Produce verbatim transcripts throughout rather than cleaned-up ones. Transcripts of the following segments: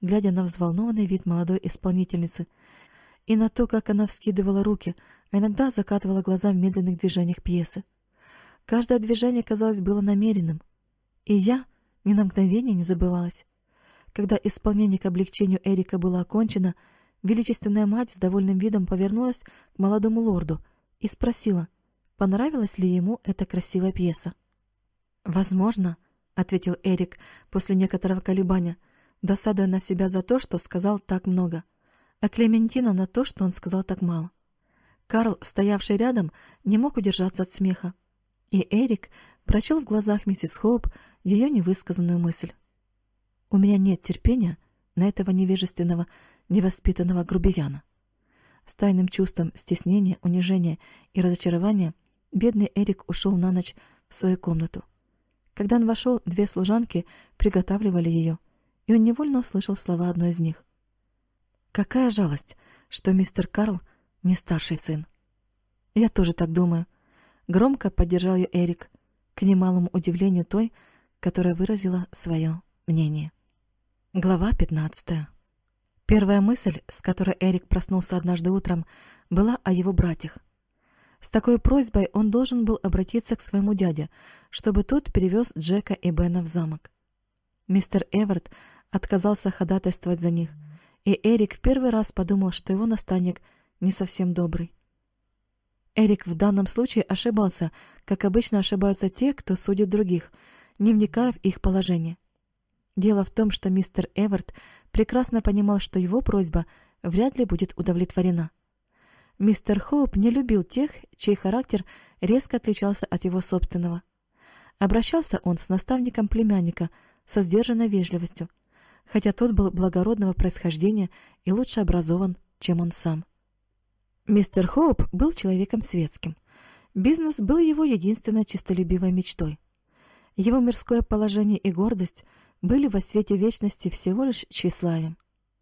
глядя на взволнованный вид молодой исполнительницы и на то, как она вскидывала руки, а иногда закатывала глаза в медленных движениях пьесы. Каждое движение, казалось, было намеренным, и я ни на мгновение не забывалась. Когда исполнение к облегчению Эрика было окончено, величественная мать с довольным видом повернулась к молодому лорду и спросила, понравилась ли ему эта красивая пьеса. «Возможно», — ответил Эрик после некоторого колебания, досадуя на себя за то, что сказал так много, а Клементина на то, что он сказал так мало. Карл, стоявший рядом, не мог удержаться от смеха, и Эрик прочел в глазах миссис Хоуп ее невысказанную мысль. «У меня нет терпения на этого невежественного, невоспитанного грубияна». С тайным чувством стеснения, унижения и разочарования бедный Эрик ушел на ночь в свою комнату. Когда он вошел, две служанки приготавливали ее, и он невольно услышал слова одной из них. «Какая жалость, что мистер Карл не старший сын». «Я тоже так думаю», — громко поддержал ее Эрик, к немалому удивлению той, которая выразила свое мнение. Глава пятнадцатая. Первая мысль, с которой Эрик проснулся однажды утром, была о его братьях. С такой просьбой он должен был обратиться к своему дяде, чтобы тот перевез Джека и Бена в замок. Мистер Эверт отказался ходатайствовать за них, и Эрик в первый раз подумал, что его наставник не совсем добрый. Эрик в данном случае ошибался, как обычно ошибаются те, кто судит других, не вникая в их положение. Дело в том, что мистер Эверт прекрасно понимал, что его просьба вряд ли будет удовлетворена. Мистер Хоуп не любил тех, чей характер резко отличался от его собственного. Обращался он с наставником племянника со сдержанной вежливостью, хотя тот был благородного происхождения и лучше образован, чем он сам. Мистер Хоуп был человеком светским. Бизнес был его единственной честолюбивой мечтой. Его мирское положение и гордость были во свете вечности всего лишь тщеславием.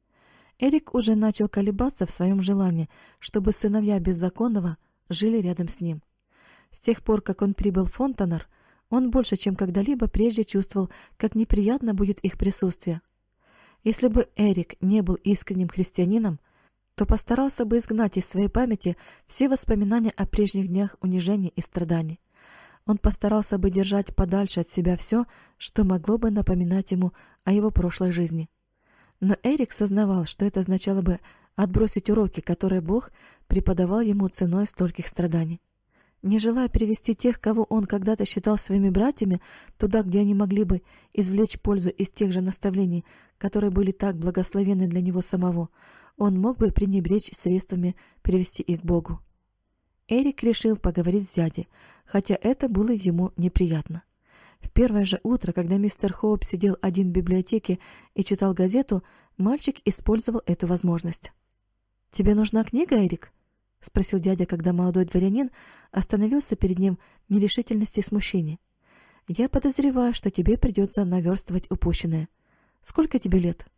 Эрик уже начал колебаться в своем желании, чтобы сыновья беззаконного жили рядом с ним. С тех пор, как он прибыл в Фонтанар, он больше, чем когда-либо прежде чувствовал, как неприятно будет их присутствие. Если бы Эрик не был искренним христианином, то постарался бы изгнать из своей памяти все воспоминания о прежних днях унижений и страданий. Он постарался бы держать подальше от себя все, что могло бы напоминать ему о его прошлой жизни. Но Эрик сознавал, что это означало бы отбросить уроки, которые Бог преподавал ему ценой стольких страданий. Не желая перевести тех, кого он когда-то считал своими братьями, туда, где они могли бы извлечь пользу из тех же наставлений, которые были так благословенны для него самого, он мог бы пренебречь средствами перевести их к Богу. Эрик решил поговорить с дядей, хотя это было ему неприятно. В первое же утро, когда мистер Хоуп сидел один в библиотеке и читал газету, мальчик использовал эту возможность. «Тебе нужна книга, Эрик?» — спросил дядя, когда молодой дворянин остановился перед ним в нерешительности и смущении. «Я подозреваю, что тебе придется наверстывать упущенное. Сколько тебе лет?»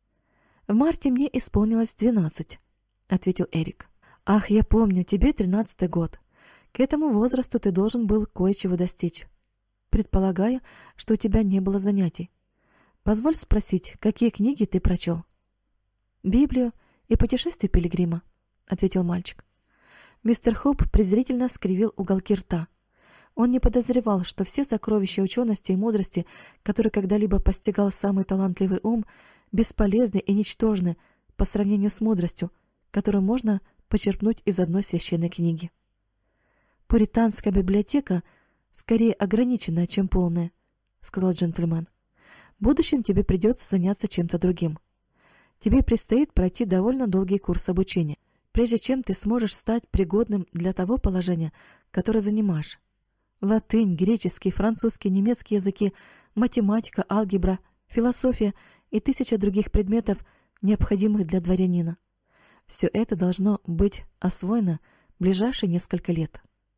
«В марте мне исполнилось двенадцать», — ответил Эрик. «Ах, я помню, тебе тринадцатый год. К этому возрасту ты должен был кое-чего достичь. Предполагаю, что у тебя не было занятий. Позволь спросить, какие книги ты прочел?» «Библию и «Путешествие пилигрима», — ответил мальчик. Мистер Хоуп презрительно скривил уголки рта. Он не подозревал, что все сокровища учености и мудрости, которые когда-либо постигал самый талантливый ум, бесполезны и ничтожны по сравнению с мудростью, которую можно почерпнуть из одной священной книги. «Пуританская библиотека скорее ограниченная, чем полная», — сказал джентльмен. «В будущем тебе придется заняться чем-то другим. Тебе предстоит пройти довольно долгий курс обучения, прежде чем ты сможешь стать пригодным для того положения, которое занимаешь. Латынь, греческий, французский, немецкий языки, математика, алгебра, философия и тысяча других предметов, необходимых для дворянина. Все это должно быть освоено в ближайшие несколько лет».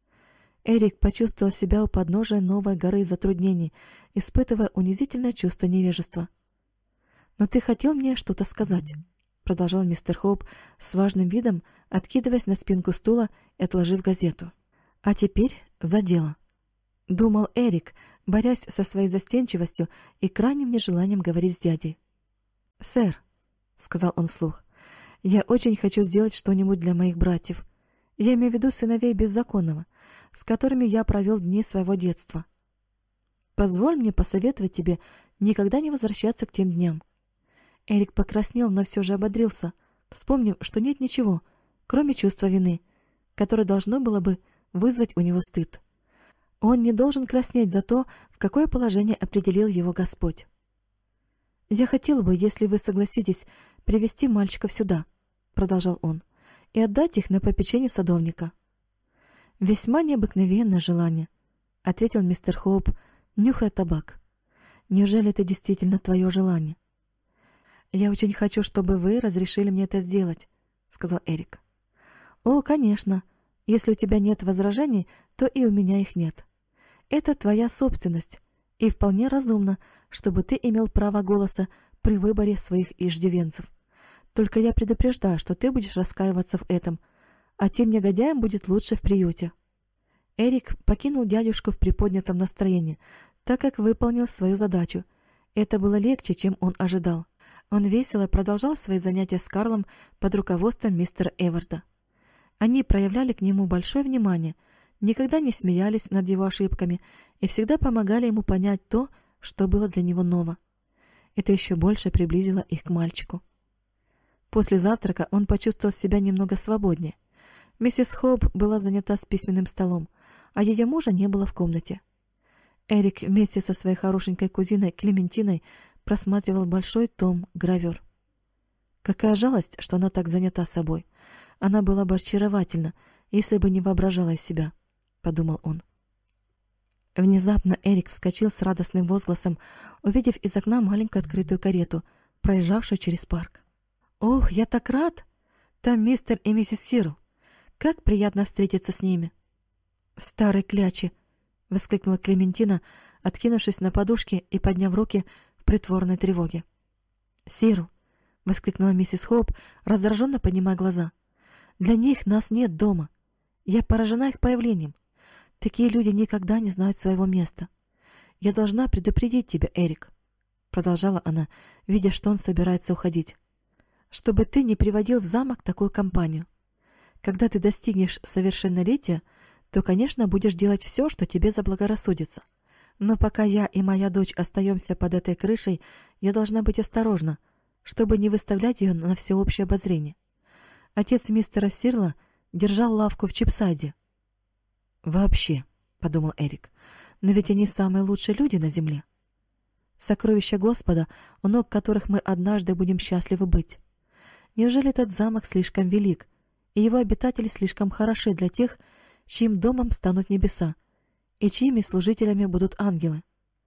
Эрик почувствовал себя у подножия новой горы затруднений, испытывая унизительное чувство невежества. «Но ты хотел мне что-то сказать», — продолжал мистер Хоуп с важным видом, откидываясь на спинку стула и отложив газету. «А теперь за дело», — думал Эрик, борясь со своей застенчивостью и крайним нежеланием говорить с дядей. «Сэр», — сказал он вслух. «Я очень хочу сделать что-нибудь для моих братьев. Я имею в виду сыновей беззаконного, с которыми я провел дни своего детства. Позволь мне посоветовать тебе никогда не возвращаться к тем дням». Эрик покраснел, но все же ободрился, вспомнив, что нет ничего, кроме чувства вины, которое должно было бы вызвать у него стыд. Он не должен краснеть за то, в какое положение определил его Господь. «Я хотел бы, если вы согласитесь, привести мальчиков сюда», — продолжал он, — «и отдать их на попечение садовника». «Весьма необыкновенное желание», — ответил мистер Хоуп, нюхая табак. «Неужели это действительно твое желание?» «Я очень хочу, чтобы вы разрешили мне это сделать», — сказал Эрик. «О, конечно. Если у тебя нет возражений, то и у меня их нет. Это твоя собственность, и вполне разумно, чтобы ты имел право голоса при выборе своих иждивенцев. Только я предупреждаю, что ты будешь раскаиваться в этом, а тем негодяям будет лучше в приюте». Эрик покинул дядюшку в приподнятом настроении, так как выполнил свою задачу. Это было легче, чем он ожидал. Он весело продолжал свои занятия с Карлом под руководством мистера Эварда. Они проявляли к нему большое внимание, никогда не смеялись над его ошибками и всегда помогали ему понять то, что было для него ново. Это еще больше приблизило их к мальчику. После завтрака он почувствовал себя немного свободнее. Миссис Хоуп была занята с письменным столом, а ее мужа не было в комнате. Эрик вместе со своей хорошенькой кузиной Клементиной просматривал большой том гравюр. Какая жалость, что она так занята собой. Она была бы очаровательна, если бы не воображала из себя, — подумал он. Внезапно Эрик вскочил с радостным возгласом, увидев из окна маленькую открытую карету, проезжавшую через парк. «Ох, я так рад! Там мистер и миссис Сирл! Как приятно встретиться с ними!» «Старые клячи!» — воскликнула Клементина, откинувшись на подушке и подняв руки в притворной тревоге. «Сирл!» — воскликнула миссис Хоуп, раздраженно поднимая глаза. «Для них нас нет дома. Я поражена их появлением. Такие люди никогда не знают своего места. Я должна предупредить тебя, Эрик», — продолжала она, видя, что он собирается уходить, «чтобы ты не приводил в замок такую компанию. Когда ты достигнешь совершеннолетия, то, конечно, будешь делать все, что тебе заблагорассудится. Но пока я и моя дочь остаемся под этой крышей, я должна быть осторожна, чтобы не выставлять ее на всеобщее обозрение. Отец мистера Сирла держал лавку в Чипсайде». «Вообще», — подумал Эрик, — «но ведь они самые лучшие люди на земле. Сокровища Господа, у ног которых мы однажды будем счастливы быть. Неужели этот замок слишком велик, и его обитатели слишком хороши для тех, чьим домом станут небеса, и чьими служителями будут ангелы?»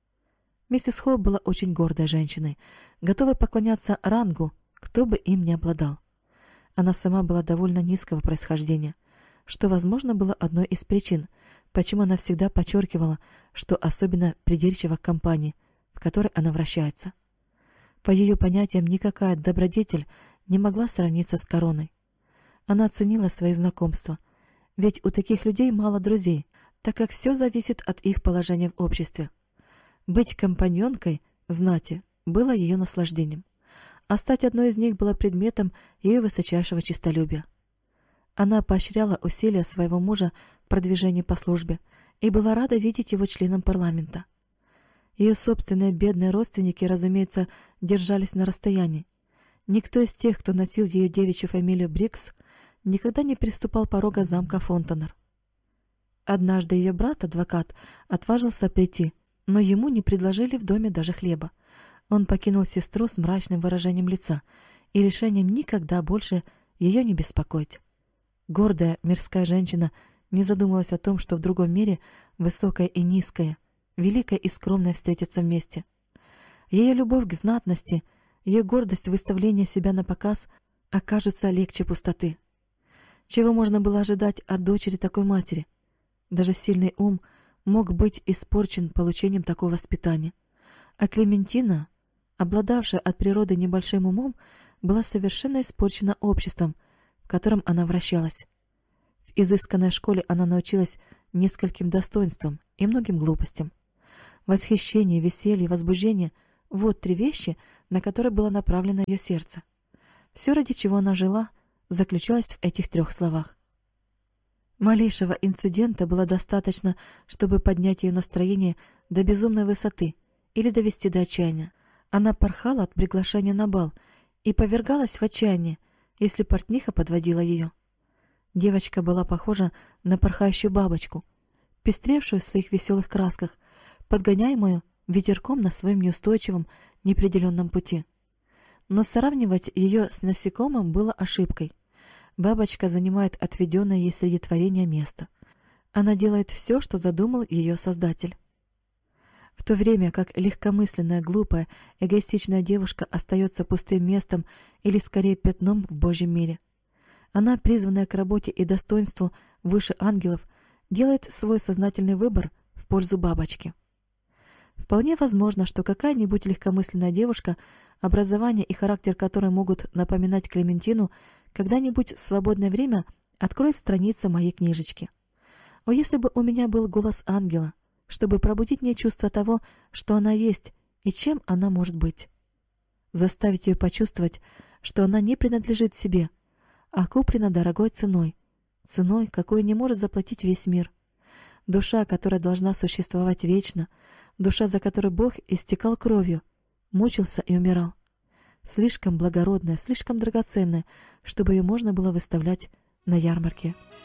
Миссис Хоуп была очень гордой женщиной, готовой поклоняться рангу, кто бы им ни обладал. Она сама была довольно низкого происхождения, что, возможно, было одной из причин, почему она всегда подчеркивала, что особенно придирчива к компании, в которой она вращается. По ее понятиям, никакая добродетель не могла сравниться с короной. Она оценила свои знакомства, ведь у таких людей мало друзей, так как все зависит от их положения в обществе. Быть компаньонкой знати было ее наслаждением, а стать одной из них было предметом ее высочайшего честолюбия. Она поощряла усилия своего мужа в продвижении по службе и была рада видеть его членом парламента. Ее собственные бедные родственники, разумеется, держались на расстоянии. Никто из тех, кто носил ее девичью фамилию Брикс, никогда не переступал порога замка Фонтанер. Однажды ее брат, адвокат, отважился прийти, но ему не предложили в доме даже хлеба. Он покинул сестру с мрачным выражением лица и решением никогда больше ее не беспокоить. Гордая мирская женщина не задумалась о том, что в другом мире высокое и низкое, великое и скромное встретятся вместе. Ее любовь к знатности, ее гордость выставления себя на показ окажутся легче пустоты. Чего можно было ожидать от дочери такой матери? Даже сильный ум мог быть испорчен получением такого воспитания. А Клементина, обладавшая от природы небольшим умом, была совершенно испорчена обществом, в котором она вращалась. В изысканной школе она научилась нескольким достоинствам и многим глупостям. Восхищение, веселье, возбуждение — вот три вещи, на которые было направлено ее сердце. Все, ради чего она жила, заключалось в этих трех словах. Малейшего инцидента было достаточно, чтобы поднять ее настроение до безумной высоты или довести до отчаяния. Она порхала от приглашения на бал и повергалась в отчаяние, если портниха подводила ее. Девочка была похожа на порхающую бабочку, пестревшую в своих веселых красках, подгоняемую ветерком на своем неустойчивом, неопределенном пути. Но сравнивать ее с насекомым было ошибкой. Бабочка занимает отведенное ей среди творения место. Она делает все, что задумал ее Создатель. В то время как легкомысленная, глупая, эгоистичная девушка остается пустым местом или скорее пятном в Божьем мире. Она, призванная к работе и достоинству выше ангелов, делает свой сознательный выбор в пользу бабочки. Вполне возможно, что какая-нибудь легкомысленная девушка, образование и характер которой могут напоминать Клементину, когда-нибудь в свободное время откроет страницы моей книжечки. О, если бы у меня был голос ангела, чтобы пробудить в ней чувство того, что она есть и чем она может быть. Заставить ее почувствовать, что она не принадлежит себе, а куплена дорогой ценой, ценой, какую не может заплатить весь мир. Душа, которая должна существовать вечно, душа, за которой Бог истекал кровью, мучился и умирал. Слишком благородная, слишком драгоценная, чтобы ее можно было выставлять на ярмарке.